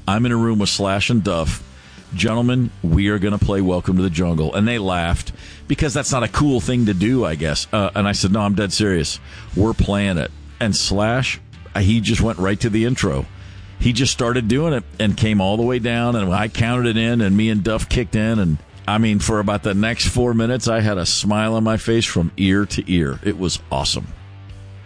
I'm in a room with Slash and Duff. Gentlemen, we are going to play Welcome to the Jungle. And they laughed because that's not a cool thing to do, I guess. And I said, no, I'm dead serious. We're playing it. And Slash, he just went right to the intro. He just started doing it and came all the way down. And I counted it in, and me and Duff kicked in. And, I mean, for about the next 4 minutes, I had a smile on my face from ear to ear. It was awesome.